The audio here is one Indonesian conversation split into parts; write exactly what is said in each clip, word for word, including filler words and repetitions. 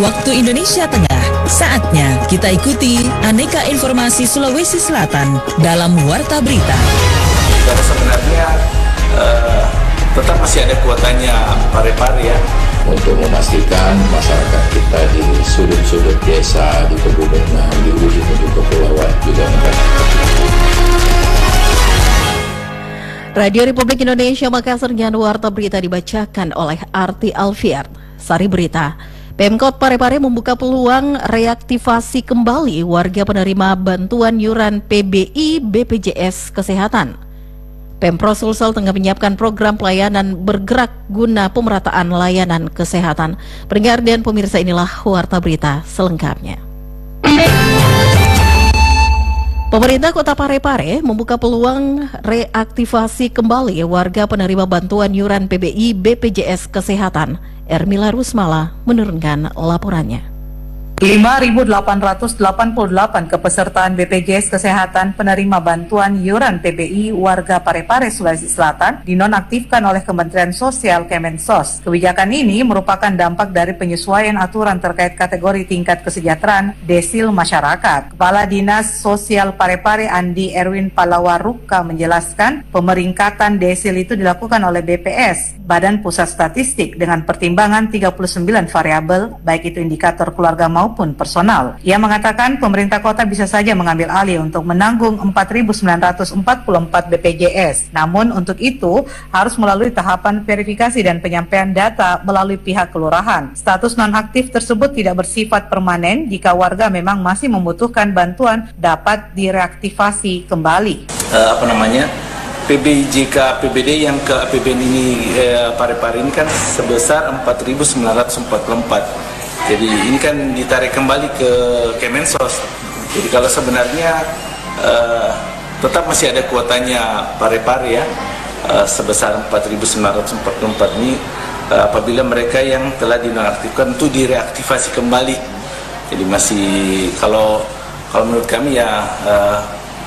Waktu Indonesia Tengah, saatnya kita ikuti aneka informasi Sulawesi Selatan dalam Warta Berita. Karena sebenarnya uh, tetap masih ada kuotanya Parepare ya, untuk memastikan masyarakat kita di sudut-sudut desa, di pegunungan, di ujung-ujung kepulauan juga mendapatkan. Radio Republik Indonesia Makassar, Warta Berita dibacakan oleh Arti Alfiar. Sari Berita. Pemkot Parepare membuka peluang reaktivasi kembali warga penerima bantuan yuran P B I B P J S Kesehatan. Pemprov Sulsel tengah menyiapkan program pelayanan bergerak guna pemerataan layanan kesehatan. Pendengar dan pemirsa, inilah Warta Berita selengkapnya. Pemerintah Kota Parepare membuka peluang reaktivasi kembali warga penerima bantuan yuran P B I B P J S Kesehatan. Ermila Rusmala menurunkan laporannya. lima ribu delapan ratus delapan puluh delapan kepesertaan B P J S Kesehatan penerima bantuan yuran P B I warga Parepare, Sulawesi Selatan dinonaktifkan oleh Kementerian Sosial Kemensos. Kebijakan ini merupakan dampak dari penyesuaian aturan terkait kategori tingkat kesejahteraan desil masyarakat. Kepala Dinas Sosial Parepare Andi Erwin Palawaruka menjelaskan pemeringkatan desil itu dilakukan oleh B P S, Badan Pusat Statistik, dengan pertimbangan tiga puluh sembilan variabel, baik itu indikator keluarga maupun maupun personal. Ia mengatakan pemerintah kota bisa saja mengambil alih untuk menanggung empat ribu sembilan ratus empat puluh empat B P J S. Namun untuk itu harus melalui tahapan verifikasi dan penyampaian data melalui pihak kelurahan. Status nonaktif tersebut tidak bersifat permanen. Jika warga memang masih membutuhkan bantuan, dapat direaktivasi kembali. Uh, apa namanya? P B J K P B D yang ke A P B N ini eh, Parepare ini kan sebesar empat ribu sembilan ratus empat puluh empat. Jadi ini kan ditarik kembali ke Kemensos. Jadi kalau sebenarnya uh, tetap masih ada kuotanya Parepare ya, uh, sebesar empat ribu sembilan ratus empat puluh empat ini uh, apabila mereka yang telah dinonaktifkan itu direaktivasi kembali. Jadi masih kalau kalau menurut kami ya uh,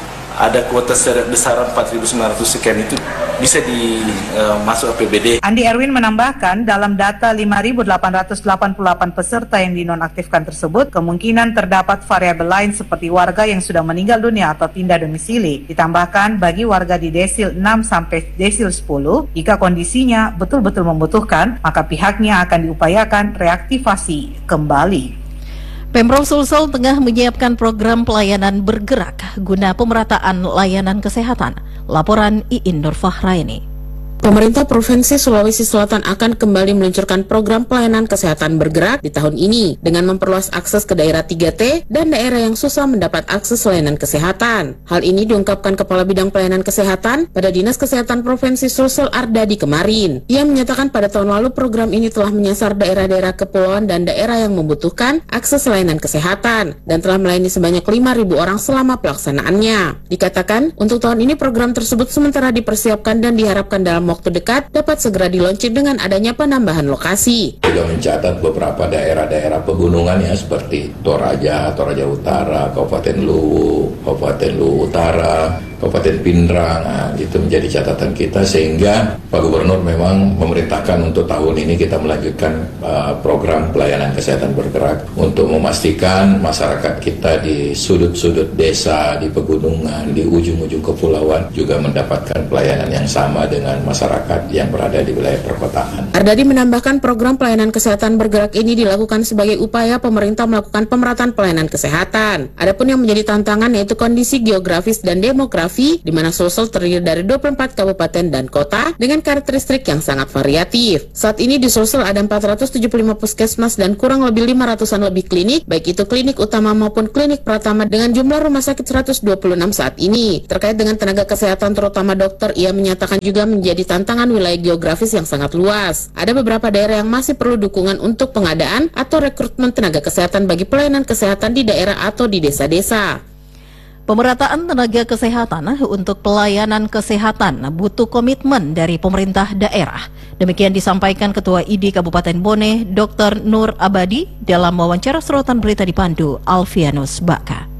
ada kuota sebesar empat ribu sembilan ratus sekian itu bisa dimasuk uh, A P B D. Andi Erwin menambahkan dalam data lima ribu delapan ratus delapan puluh delapan peserta yang dinonaktifkan tersebut, kemungkinan terdapat variabel lain seperti warga yang sudah meninggal dunia atau pindah domisili. Ditambahkan bagi warga di desil enam sampai desil sepuluh, jika kondisinya betul-betul membutuhkan, maka pihaknya akan diupayakan reaktivasi kembali. Pemprov Sulsel tengah menyiapkan program pelayanan bergerak guna pemerataan layanan kesehatan. Laporan Iin Nur Fahraini. Pemerintah Provinsi Sulawesi Selatan akan kembali meluncurkan program pelayanan kesehatan bergerak di tahun ini dengan memperluas akses ke daerah tiga T dan daerah yang susah mendapat akses layanan kesehatan. Hal ini diungkapkan Kepala Bidang Pelayanan Kesehatan pada Dinas Kesehatan Provinsi Sulsel Ardadi kemarin. Ia menyatakan pada tahun lalu program ini telah menyasar daerah-daerah kepulauan dan daerah yang membutuhkan akses layanan kesehatan dan telah melayani sebanyak lima ribu orang selama pelaksanaannya. Dikatakan untuk tahun ini program tersebut sementara dipersiapkan dan diharapkan dalam waktu dekat dapat segera diluncur dengan adanya penambahan lokasi. Juga mencatat beberapa daerah-daerah pegunungan ya seperti Toraja, Toraja Utara, Kabupaten Luwu, Kabupaten Luwu Utara, Kabupaten Pindrang. Nah, itu menjadi catatan kita sehingga Pak Gubernur memang memerintahkan untuk tahun ini kita melanjutkan uh, program pelayanan kesehatan bergerak untuk memastikan masyarakat kita di sudut-sudut desa, di pegunungan, di ujung-ujung kepulauan juga mendapatkan pelayanan yang sama dengan masyarakat yang berada di wilayah perkotaan. Ardadi menambahkan program pelayanan kesehatan bergerak ini dilakukan sebagai upaya pemerintah melakukan pemerataan pelayanan kesehatan. Adapun yang menjadi tantangan yaitu kondisi geografis dan demografi di mana Sulsel terdiri dari dua puluh empat kabupaten dan kota dengan karakteristik yang sangat variatif. Saat ini di Sulsel ada empat ratus tujuh puluh lima puskesmas dan kurang lebih lima ratusan lebih klinik, baik itu klinik utama maupun klinik pratama dengan jumlah rumah sakit seratus dua puluh enam saat ini. Terkait dengan tenaga kesehatan terutama dokter, ia menyatakan juga menjadi tantangan wilayah geografis yang sangat luas. Ada beberapa daerah yang masih perlu dukungan untuk pengadaan atau rekrutmen tenaga kesehatan bagi pelayanan kesehatan di daerah atau di desa-desa. Pemerataan tenaga kesehatan untuk pelayanan kesehatan butuh komitmen dari pemerintah daerah. Demikian disampaikan Ketua I D Kabupaten Bone, Doktor Nur Abadi dalam wawancara sorotan berita dipandu Alfianus Baka.